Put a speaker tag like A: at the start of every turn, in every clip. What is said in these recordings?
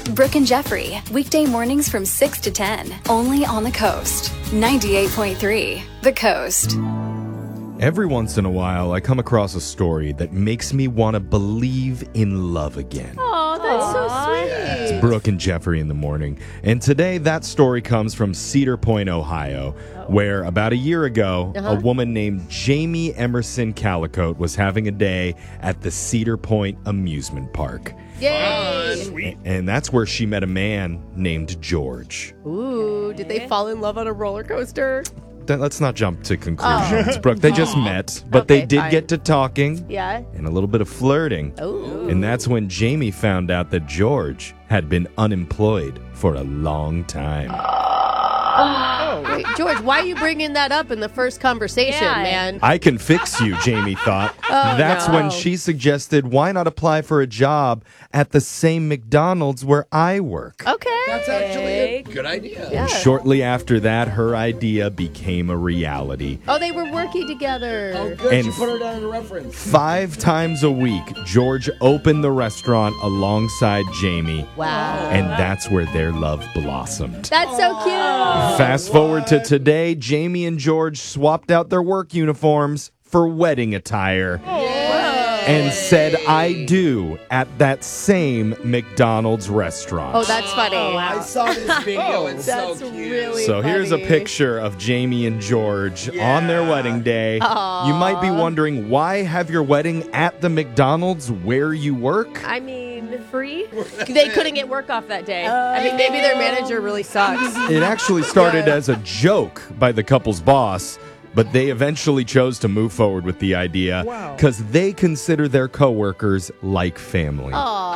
A: Brooke and Jeffrey, weekday mornings from 6 to 10, only on the Coast. 98.3, The Coast.
B: Every once in a while, I come across a story that makes me want to believe in love again.
C: Oh, that's so sweet.
B: It's Brooke and Jeffrey in the morning. And today, that story comes from Cedar Point, Ohio, where about a year ago, a woman named Jamie Emerson Calicote was having a day at the Cedar Point Amusement Park.
C: Yay!
D: Sweet.
B: And that's where she met a man named George.
C: Ooh, did they fall in love on a roller coaster?
B: Let's not jump to conclusions, Brooke. They just met, but they
C: Okay,
B: did
C: fine.
B: get to talking
C: Yeah.
B: and a little bit of flirting.
C: Ooh.
B: And that's when Jamie found out that George had been unemployed for a long time.
C: Wait, George, why are you bringing that up in the first conversation, man?
B: I can fix you, Jamie thought. That's
C: no.
B: when she suggested, why not apply for a job at the same McDonald's where I work?
C: Okay.
E: That's actually a good idea.
C: Yeah.
B: Shortly after that, her idea became a reality.
C: Oh, they were working together.
E: Oh, good.
B: And
E: You put her down in a reference.
B: 5 times a week, George opened the restaurant alongside Jamie.
C: Wow.
B: And that's where their love blossomed.
C: That's so cute.
B: Fast forward to today, Jamie and George swapped out their work uniforms for wedding attire and said I do at that same McDonald's restaurant.
C: Oh, that's funny.
E: I saw this video. It's
C: That's
E: so cute.
C: really
B: So here's a
C: funny.
B: picture of Jamie and George on their wedding day. You might be wondering, why have your wedding at the McDonald's where you work?
C: I mean, free? They couldn't get work off that day. I mean, maybe their manager really sucks.
B: It actually started as a joke by the couple's boss, but they eventually chose to move forward with the idea because they consider their coworkers like family.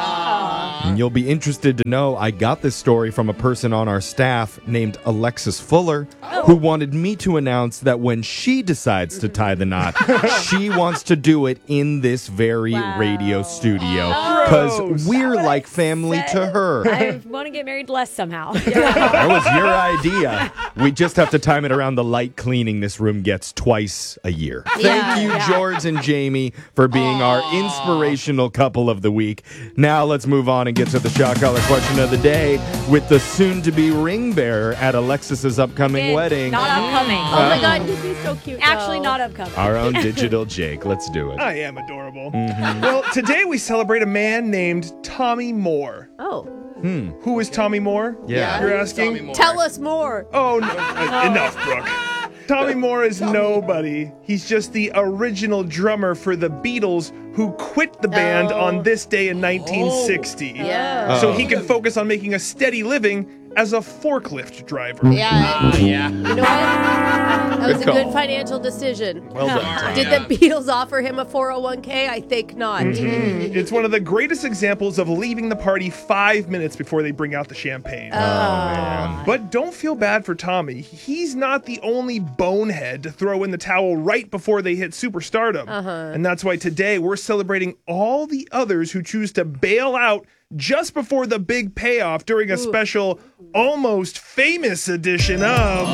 B: And you'll be interested to know I got this story from a person on our staff named Alexis Fuller, who wanted me to announce that when she decides to tie the knot, she wants to do it in this very radio studio because we're like family to her.
F: I want to get married less somehow.
B: That was your idea. We just have to time it around the light cleaning this room gets twice a year. Thank you, George and Jamie, for being our inspirational couple of the week. Now let's move on and get to the shot collar question of the day with the soon-to-be ring bearer at Alexis's upcoming wedding.
F: Not upcoming.
C: Oh my God, he'd be so cute.
F: Actually,
C: though.
F: not upcoming.
B: Our own digital Jake. Let's do it.
D: I am adorable. Well, today we celebrate a man named Tommy Moore.
C: Oh,
D: Who is Tommy Moore?
B: Yeah.
D: You're
E: Tommy
D: asking?
E: Moore.
C: tell us more.
D: Oh, no. Enough, Brooke. Tommy Moore is nobody. He's just the original drummer for the Beatles who quit the band on this day in 1960.
C: Yeah.
D: So he can focus on making a steady living as a forklift driver.
C: Yeah.
E: Yeah.
C: You know what? That was a
B: call.
C: good financial decision.
B: Well done, Tom.
C: Did the Beatles offer him a 401k? I think not.
D: It's one of the greatest examples of leaving the party 5 minutes before they bring out the champagne. But don't feel bad for Tommy. He's not the only bonehead to throw in the towel right before they hit superstardom. And that's why today we're celebrating all the others who choose to bail out just before the big payoff during a special, almost famous edition of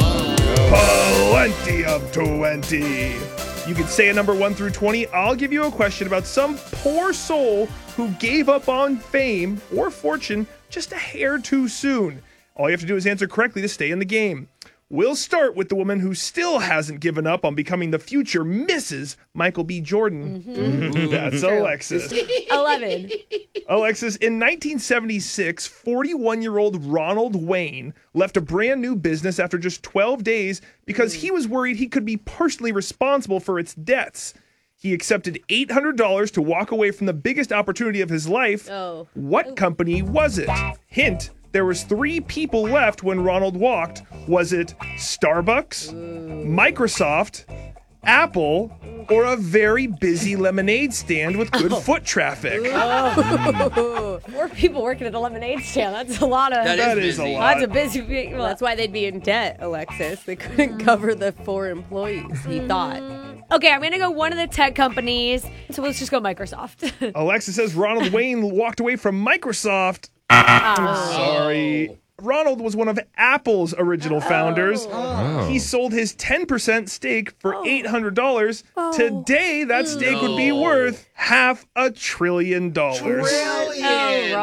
D: Plenty of 20. You can say a number 1 through 20. I'll give you a question about some poor soul who gave up on fame or fortune just a hair too soon. All you have to do is answer correctly to stay in the game. We'll start with the woman who still hasn't given up on becoming the future Mrs. Michael B. Jordan. That's Alexis.
F: 11.
D: Alexis, in 1976, 41-year-old Ronald Wayne left a brand new business after just 12 days because he was worried he could be personally responsible for its debts. He accepted $800 to walk away from the biggest opportunity of his life.
C: Oh.
D: What company was it? Hint, there was 3 people left when Ronald walked. Was it Starbucks, Microsoft, Apple, or a very busy lemonade stand with good foot traffic?
F: 4 people working at the lemonade stand. That's a lot of.
D: That is a lot.
F: That's a busy.
C: Well, that's why they'd be in debt, Alexis. They couldn't cover the 4 employees, he thought.
F: Okay, I'm gonna go one of the tech companies. So let's just go Microsoft.
D: Alexa says Ronald Wayne walked away from Microsoft. Sorry. Ronald was one of Apple's original founders. He sold his 10% stake for $800. Today, that stake would be worth $500 billion.
F: Oh, Ronald.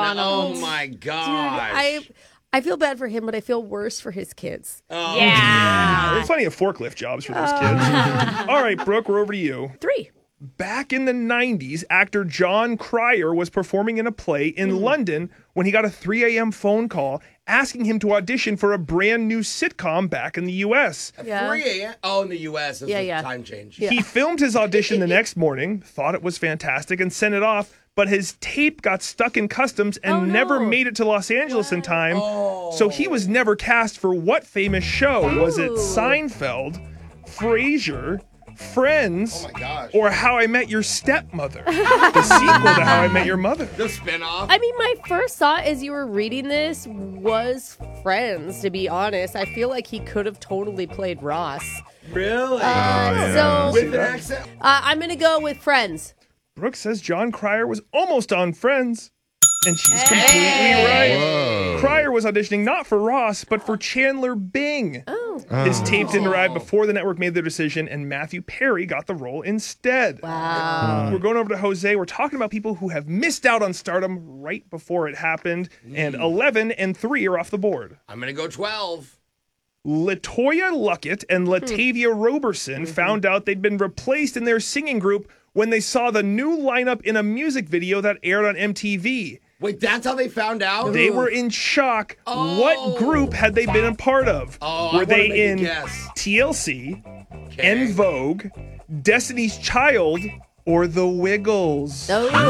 C: McDonald's.
E: Oh my gosh.
C: I feel bad for him, but I feel worse for his kids.
E: Oh,
D: There's plenty of forklift jobs for those kids. All right, Brooke, we're over to you.
C: 3.
D: Back in the 90s, actor John Cryer was performing in a play in London when he got a 3 a.m. phone call asking him to audition for a brand new sitcom back in the U.S.
C: Yeah.
E: 3 a.m. Oh, in the U.S. This was time change.
D: He filmed his audition the next morning, thought it was fantastic, and sent it off. But his tape got stuck in customs and never made it to Los Angeles in time. So he was never cast for what famous show? Was it Seinfeld, Frasier, Friends, or How I Met Your Stepmother? The sequel to How I Met Your Mother.
E: The spinoff.
C: I mean, my first thought as you were reading this was Friends, to be honest. I feel like he could have totally played Ross.
E: Really?
C: So
E: With an accent?
C: I'm going to go with Friends.
D: Brooke says John Cryer was almost on Friends. And she's completely right.
B: Whoa.
D: Cryer was auditioning not for Ross, but for Chandler Bing. His tape didn't arrive before the network made their decision, and Matthew Perry got the role instead.
C: Wow.
D: We're going over to Jose. We're talking about people who have missed out on stardom right before it happened, and 11 and 3 are off the board.
E: I'm going to go 12.
D: LaToya Luckett and Latavia Roberson found out they'd been replaced in their singing group when they saw the new lineup in a music video that aired on MTV.
E: Wait, that's how they found out?
D: They were in shock. What group had they been a part of? Were they in TLC, En Vogue, Destiny's Child, or The Wiggles?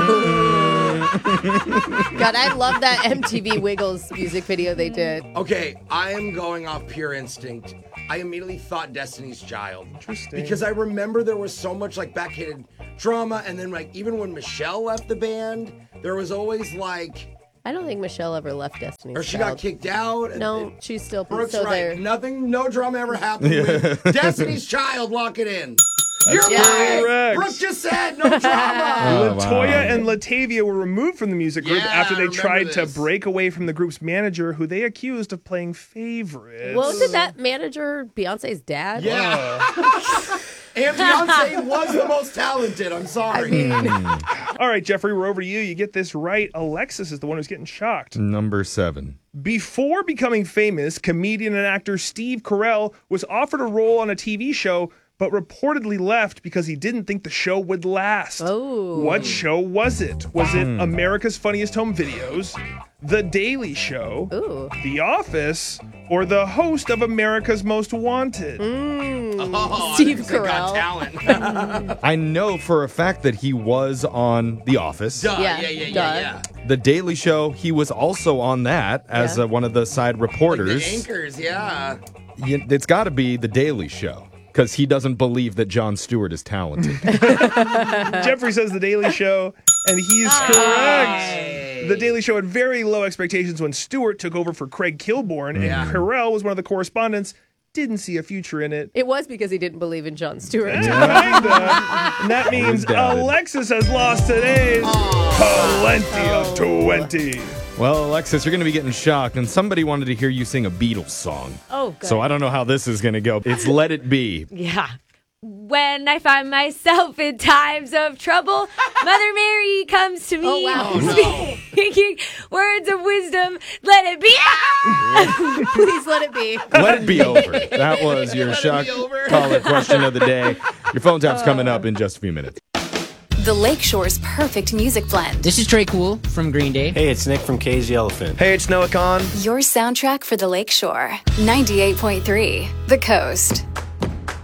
C: God, I love that MTV Wiggles music video they did.
E: Okay, I am going off pure instinct. I immediately thought Destiny's Child.
D: Interesting.
E: Because I remember there was so much like backhanded drama, and then like even when Michelle left the band, there was always like...
C: I don't think Michelle ever left Destiny's Child.
E: Or she got kicked out.
C: No, she's still
E: Brooke's
C: so
E: right.
C: there.
E: Nothing, no drama ever happened with Destiny's Child. Lock it in. You're right.
D: correct.
E: Brooke just said no drama.
D: LaToya and Latavia were removed from the music group after
E: I
D: they
E: remember
D: tried to
E: this.
D: break away from the group's manager, who they accused of playing favorites.
C: Wasn't that manager Beyonce's dad?
E: Yeah. And Beyonce was the most talented. I'm sorry.
D: All right, Jeffrey, we're over to you. You get this right. Alexis is the one who's getting shocked.
B: Number 7.
D: Before becoming famous, comedian and actor Steve Carell was offered a role on a TV show, but reportedly left because he didn't think the show would last.
C: Oh.
D: What show was it? Was it America's Funniest Home Videos, The Daily Show,
C: Ooh.
D: The Office, or the host of America's Most Wanted?
E: Oh,
C: Steve
E: I got
C: Carell.
E: talent.
B: I know for a fact that he was on The Office.
E: Duh,
C: Yeah,
E: yeah.
B: The Daily Show, he was also on that as one of the side reporters.
E: The anchors, yeah.
B: It's got to be The Daily Show, because he doesn't believe that Jon Stewart is talented.
D: Jeffrey says The Daily Show, and he's correct. The Daily Show had very low expectations when Stewart took over for Craig Kilborn, and Carell was one of the correspondents. Didn't see a future in it.
C: It was because he didn't believe in Jon Stewart.
D: Kinda. And that means
B: doubted.
D: Alexis has lost today's Plenty of 20.
B: Well, Alexis, you're going to be getting shocked, and somebody wanted to hear you sing a Beatles song.
F: Oh, good.
B: So I don't know how this is going to go. It's Let It Be.
F: Yeah. When I find myself in times of trouble, Mother Mary comes to me,
C: Oh, wow.
F: speaking words of wisdom. Let it be.
C: Please let it be.
B: Let it be over. That was your shock collar question of the day. Your phone tap's coming up in just a few minutes.
A: The Lakeshore's perfect music blend.
G: This is Trey Cool from Green Day.
H: Hey, it's Nick from Cage the Elephant.
I: Hey, it's Noah Khan.
A: Your soundtrack for the Lakeshore. 98.3 The Coast.